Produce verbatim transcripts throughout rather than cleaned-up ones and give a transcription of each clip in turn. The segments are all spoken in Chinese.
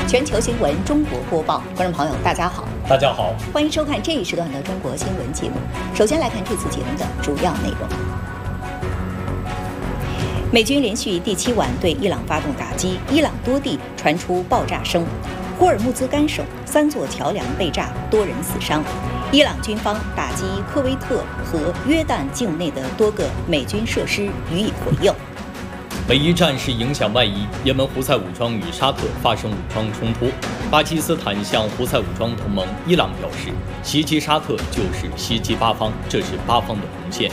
全球新闻中国播报，观众朋友大家好， 大家好， 欢迎收看这一时段的中国新闻节目。首先来看这次节目的主要内容。美军连续第七晚对伊朗发动打击，伊朗多地传出爆炸声，霍尔木兹干省三座桥梁被炸，多人死伤。伊朗军方打击科威特和约旦境内的多个美军设施予以回应。 美伊战事影响外溢，也门胡塞武装与沙特发生武装冲突。巴基斯坦向胡塞武装同盟伊朗表示，袭击沙特就是袭击巴方，这是巴方的红线。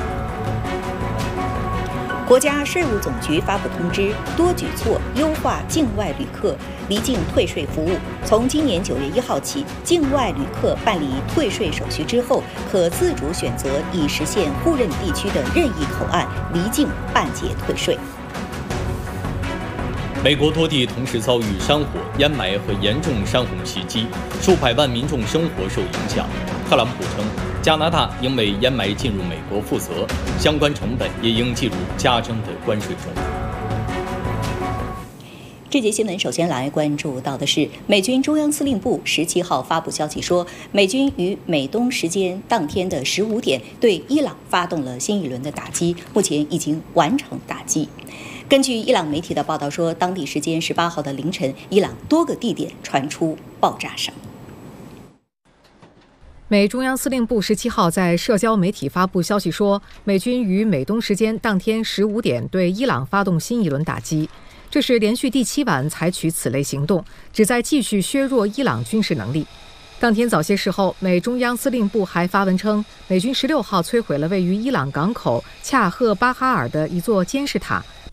国家税务总局发布通知，多举措优化境外旅客离境退税服务。从今年九月一号起，境外旅客办理退税手续之后，可自主选择已实现互认地区的任意口岸离境办结退税。 美国多地同时遭遇山火、烟霾和严重山洪袭击，数百万民众生活受影响。特朗普称，加拿大应为烟霾进入美国负责，相关成本也应计入加征的关税中。 这节新闻首先来关注到的是，美军中央司令部十七号发布消息说，美军于美东时间当天的十五点对伊朗发动了新一轮的打击，目前已经完成打击。根据伊朗媒体的报道说，当地时间十八号的凌晨，伊朗多个地点传出爆炸声。 美中央司令部十七号在社交媒体发布消息说，美军于美东时间当天十五点对伊朗发动新一轮打击，这是连续第七晚采取此类行动，旨在继续削弱伊朗军事能力。当天早些时候，美中央司令部还发文称，美军十六号摧毁了位于伊朗港口恰赫巴哈尔的一座监视塔，